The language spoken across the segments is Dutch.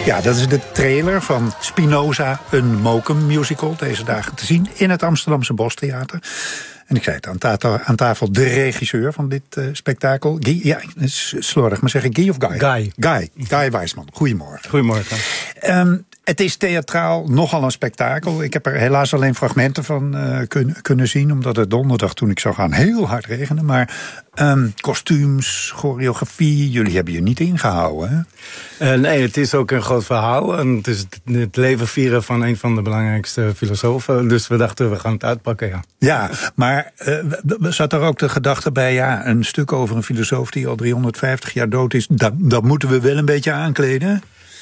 Ja, dat is de trailer van Spinoza, een Mokum musical. Deze dagen te zien in het Amsterdamse Bostheater. En ik zei het, aan tafel de regisseur van dit spektakel. Guy, ja, slordig, maar zeg ik Guy of Guy? Guy Wijsman. Goedemorgen. Goedemorgen. Het is theatraal nogal een spektakel. Ik heb er helaas alleen fragmenten van kunnen zien, omdat het donderdag toen ik zou gaan heel hard regende. Maar kostuums, choreografie, jullie hebben je niet ingehouden, hè? Nee, het is ook een groot verhaal. En het is het leven vieren van een van de belangrijkste filosofen. Dus we dachten, we gaan het uitpakken, ja. Ja, maar zat er ook de gedachte bij, ja, een stuk over een filosoof die al 350 jaar dood is, dat moeten we wel een beetje aankleden?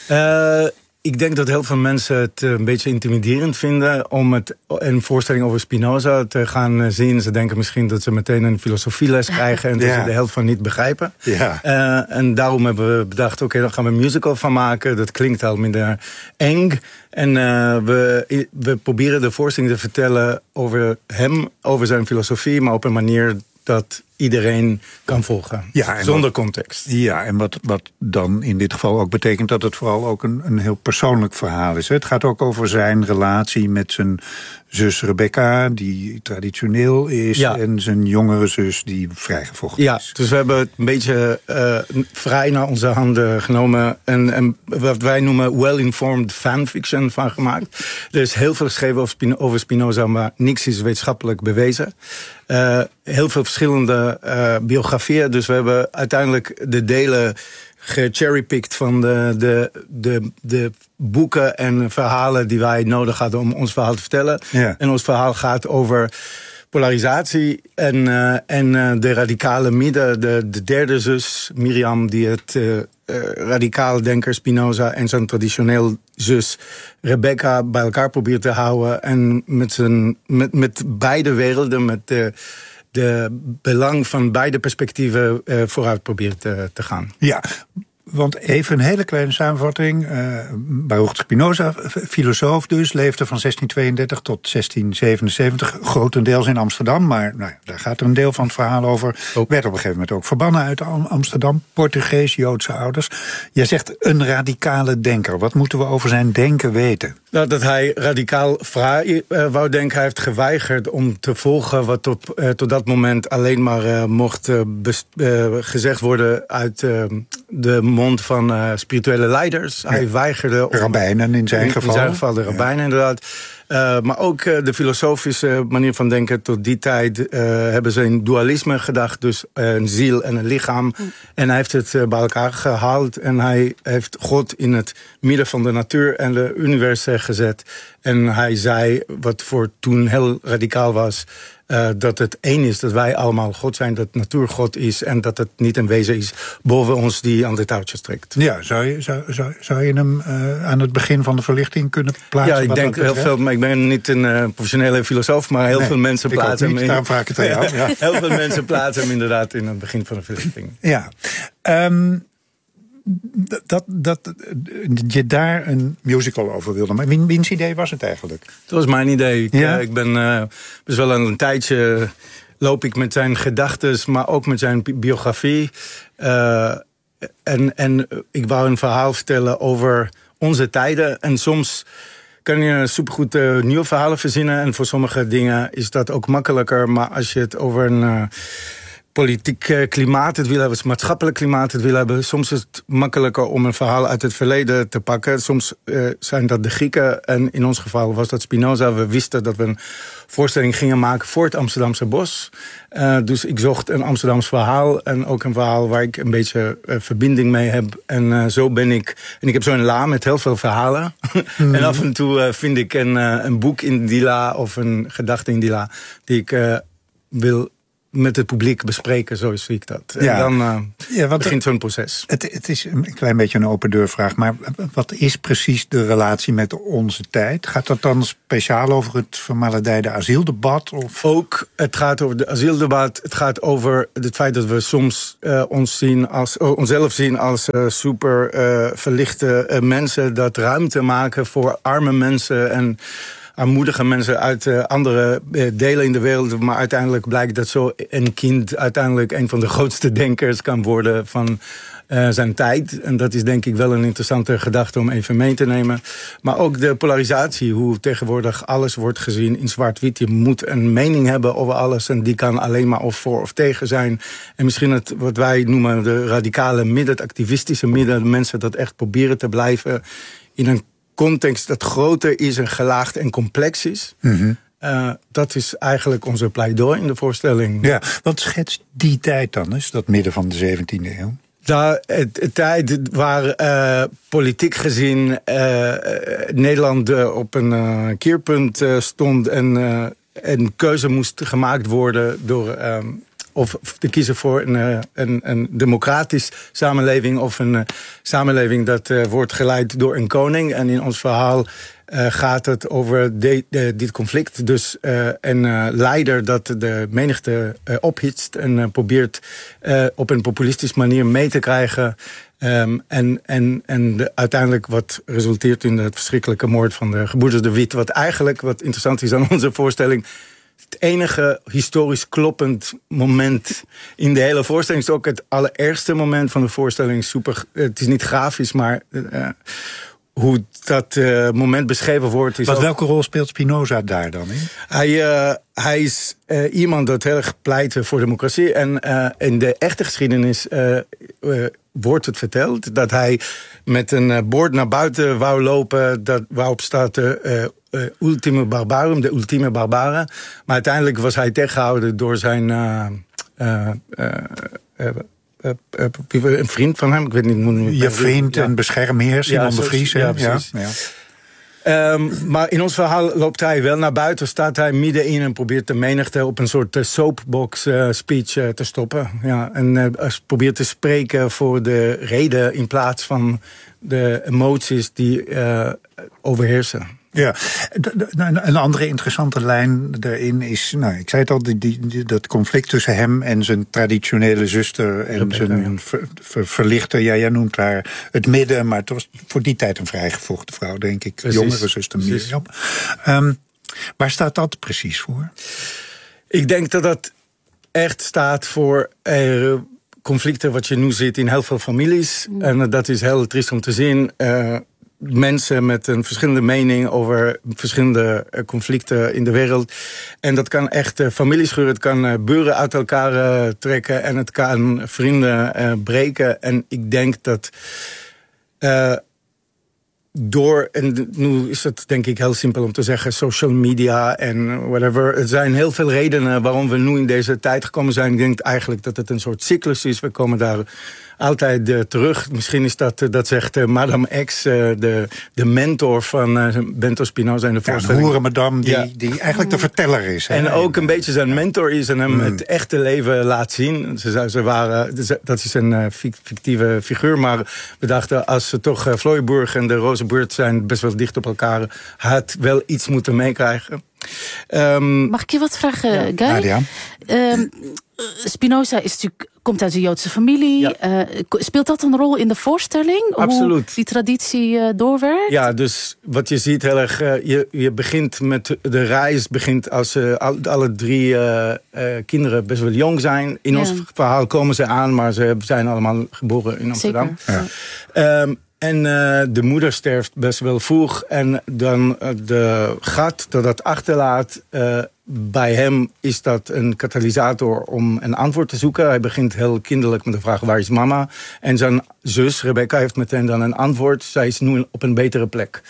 Ik denk dat heel veel mensen het een beetje intimiderend vinden om een voorstelling over Spinoza te gaan zien. Ze denken misschien dat ze meteen een filosofieles krijgen en dat ze de helft van niet begrijpen. Ja. En daarom hebben we bedacht, oké, dan gaan we een musical van maken. Dat klinkt al minder eng. En we proberen de voorstelling te vertellen over hem, over zijn filosofie, maar op een manier dat iedereen kan volgen, zonder context. Ja, en wat dan in dit geval ook betekent dat het vooral ook een heel persoonlijk verhaal is. Het gaat ook over zijn relatie met zijn zus Rebecca, die traditioneel is, en zijn jongere zus, die vrijgevochten is. Dus we hebben het een beetje vrij naar onze handen genomen en wat wij noemen well-informed fanfiction van gemaakt. Er is heel veel geschreven over Spinoza, maar niks is wetenschappelijk bewezen. Heel veel verschillende biografieën. Dus we hebben uiteindelijk de delen gecherrypicked van de boeken en verhalen die wij nodig hadden om ons verhaal te vertellen. Ja. En ons verhaal gaat over polarisatie en de radicale midden, de derde zus Miriam, die het radicale denker Spinoza en zijn traditioneel zus Rebecca bij elkaar probeert te houden en met beide werelden, met de belang van beide perspectieven vooruit probeert te gaan. Ja, want even een hele kleine samenvatting. Baruch Spinoza, filosoof dus, leefde van 1632 tot 1677, grotendeels in Amsterdam. Maar nou, daar gaat er een deel van het verhaal over. Werd op een gegeven moment ook verbannen uit Amsterdam. Portugees, Joodse ouders. Jij zegt een radicale denker. Wat moeten we over zijn denken weten? Nou, dat hij radicaal vrij wou denken. Hij heeft geweigerd om te volgen wat tot dat moment alleen maar mocht gezegd worden uit de mond van spirituele leiders. Hij weigerde rabbijnen in zijn geval. In zijn geval de rabbijnen, inderdaad. Maar ook de filosofische manier van denken tot die tijd hebben ze in dualisme gedacht. Dus een ziel en een lichaam. En hij heeft het bij elkaar gehaald. En hij heeft God in het midden van de natuur en de univers gezet. En hij zei, wat voor toen heel radicaal was, dat het één is, dat wij allemaal God zijn, dat natuur God is en dat het niet een wezen is boven ons die aan de touwtjes trekt. Ja, zou je hem aan het begin van de verlichting kunnen plaatsen? Ja, ik denk heel veel, maar ik ben niet een professionele filosoof, maar heel veel mensen plaatsen hem in. Daarom vraag ik het aan jou. Ja. Heel veel mensen plaatsen hem inderdaad in het begin van de verlichting. Ja. Dat je daar een musical over wilde. Maar wiens idee was het eigenlijk? Dat was mijn idee. Ik ben dus wel een tijdje loop ik met zijn gedachtes, maar ook met zijn biografie. En ik wou een verhaal vertellen over onze tijden. En soms kan je supergoed nieuwe verhalen verzinnen. En voor sommige dingen is dat ook makkelijker. Maar als je het over een politiek klimaat het wil hebben, het maatschappelijk klimaat het wil hebben, soms is het makkelijker om een verhaal uit het verleden te pakken. Soms zijn dat de Grieken en in ons geval was dat Spinoza. We wisten dat we een voorstelling gingen maken voor het Amsterdamse Bos. Dus ik zocht een Amsterdams verhaal en ook een verhaal waar ik een beetje verbinding mee heb. En zo ben ik. En ik heb zo'n la met heel veel verhalen. En af en toe vind ik een boek in die la of een gedachte in die la die ik wil met het publiek bespreken, zo zie ik dat. Ja. En dan begint zo'n proces. Het is een klein beetje een open deurvraag, maar wat is precies de relatie met onze tijd? Gaat dat dan speciaal over het vermaledijde asieldebat? Of? Ook, het gaat over het asieldebat. Het gaat over het feit dat we soms onszelf zien als super verlichte mensen, dat ruimte maken voor arme mensen en armoedige mensen uit andere delen in de wereld. Maar uiteindelijk blijkt dat zo een kind uiteindelijk een van de grootste denkers kan worden van zijn tijd. En dat is denk ik wel een interessante gedachte om even mee te nemen. Maar ook de polarisatie, hoe tegenwoordig alles wordt gezien in zwart-wit. Je moet een mening hebben over alles en die kan alleen maar of voor of tegen zijn. En misschien wat wij noemen de radicale midden, het activistische midden, de mensen dat echt proberen te blijven in een context dat groter is en gelaagd en complex is. Mm-hmm. Dat is eigenlijk onze pleidooi in de voorstelling. Ja, wat schetst die tijd dan eens, dat midden van de 17e eeuw? De tijd waar politiek gezien Nederland op een keerpunt stond en een keuze moest gemaakt worden door of te kiezen voor een democratisch samenleving of een samenleving dat wordt geleid door een koning. En in ons verhaal gaat het over dit conflict. Dus een leider dat de menigte ophitst en probeert op een populistische manier mee te krijgen. Uiteindelijk wat resulteert in de verschrikkelijke moord van de gebroeders de Wit. Wat eigenlijk, wat interessant is aan onze voorstelling, het enige historisch kloppend moment in de hele voorstelling is ook het allerergste moment van de voorstelling. Super, het is niet grafisch, maar hoe dat moment beschreven wordt. Is welke rol speelt Spinoza daar dan in? Hij is iemand dat heel erg pleit voor democratie. En in de echte geschiedenis wordt het verteld dat hij met een bord naar buiten wou lopen waarop staat ultime barbarum, de ultieme barbaren. Maar uiteindelijk was hij tegengehouden door zijn een vriend van hem, ik weet niet. Je vriend en beschermheer, Simon de Vries. Ja, precies. Ja. Maar in ons verhaal loopt hij wel naar buiten, staat hij middenin en probeert de menigte op een soort soapbox speech te stoppen. Ja, en probeert te spreken voor de reden in plaats van de emoties die overheersen. Ja, een andere interessante lijn daarin is, ik zei het al, dat conflict tussen hem en zijn traditionele zuster en Rebecca, zijn verlichter. Ja, jij noemt haar het midden, maar het was voor die tijd een vrijgevochten vrouw, denk ik. Precies, jongere zuster Mirjam. Waar staat dat precies voor? Ik denk dat dat echt staat voor conflicten wat je nu ziet in heel veel families. En dat is heel triest om te zien. Mensen met een verschillende mening over verschillende conflicten in de wereld. En dat kan echt families schuren, het kan buren uit elkaar trekken en het kan vrienden breken. En ik denk dat en nu is het denk ik heel simpel om te zeggen, social media en whatever. Er zijn heel veel redenen waarom we nu in deze tijd gekomen zijn. Ik denk eigenlijk dat het een soort cyclus is. We komen daar altijd terug. Misschien is dat zegt Madame X, de mentor van Bento Spinoza in de voorstelling. Een hoerenmadame die eigenlijk de verteller is. Hè? En ook een beetje zijn mentor is en hem het echte leven laat zien. Dat is een fictieve figuur, maar we dachten als ze toch Flooiburg en de Rozenbuurt zijn best wel dicht op elkaar, had wel iets moeten meekrijgen. Mag ik je wat vragen, Guy? Nadia? Spinoza komt uit een Joodse familie. Ja. Speelt dat een rol in de voorstelling? Absoluut. Hoe die traditie doorwerkt? Ja, dus wat je ziet heel erg, je begint met de reis, als alle drie kinderen best wel jong zijn. In ons verhaal komen ze aan, maar ze zijn allemaal geboren in Amsterdam. Zeker. Ja. En de moeder sterft best wel vroeg. En dan de gat dat dat achterlaat, bij hem is dat een katalysator om een antwoord te zoeken. Hij begint heel kinderlijk met de vraag, waar is mama? En zijn zus, Rebecca, heeft meteen dan een antwoord. Zij is nu op een betere plek.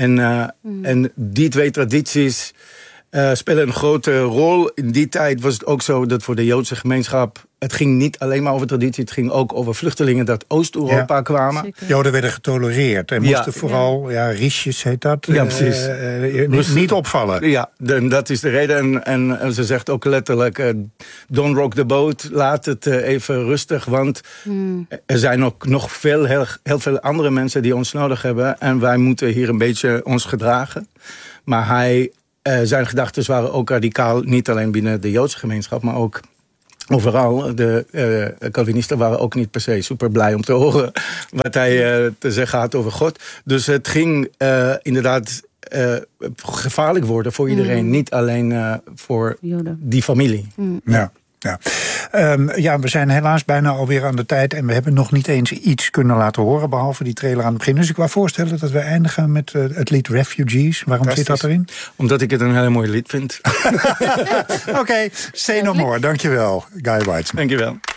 En die twee tradities spelen een grote rol. In die tijd was het ook zo dat voor de Joodse gemeenschap, het ging niet alleen maar over traditie, het ging ook over vluchtelingen dat Oost-Europa kwamen. Zeker. Joden werden getolereerd en moesten vooral, riesjes heet dat, niet opvallen. Ja, dat is de reden. En ze zegt ook letterlijk, don't rock the boat, laat het even rustig, want er zijn ook nog heel veel andere mensen die ons nodig hebben en wij moeten hier een beetje ons gedragen. Maar zijn gedachten waren ook radicaal, niet alleen binnen de Joodse gemeenschap, maar ook overal. De Calvinisten waren ook niet per se super blij om te horen wat hij te zeggen had over God. Dus het ging inderdaad gevaarlijk worden voor iedereen. Niet alleen voor die familie. Ja. Ja, we zijn helaas bijna alweer aan de tijd en we hebben nog niet eens iets kunnen laten horen, behalve die trailer aan het begin. Dus ik wou voorstellen dat we eindigen met het lied Refugees. Waarom zit dat erin? Omdat ik het een heel mooi lied vind. Oké, say no more. Dankjewel, Guy Weitzman. Dankjewel.